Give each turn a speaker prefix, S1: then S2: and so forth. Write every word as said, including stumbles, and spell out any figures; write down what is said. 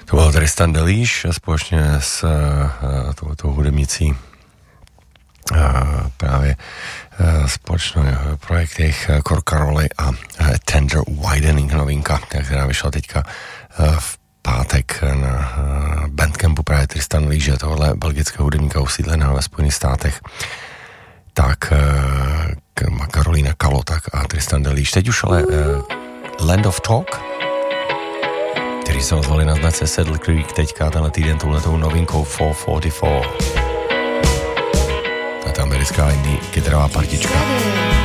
S1: To byl Tristan Delíš společně s uh, touto hudebnicí uh, právě uh, společnou projektech Corcaroli a uh, Tender Widening novinka, která vyšla teďka uh, v pátek na uh, Bandcampu právě Tristan Delíš, že tohle belgického hudebníka usídleného ve Spojených státech, tak uh, Karolína Kalotak a Tristan Delíš. Teď už ale uh, Land of Talk, kteří se ozvali na značce Saddle Creek teďka tenhle týden touhletou novinkou four forty-four. To je ta americká indie kytarová partička.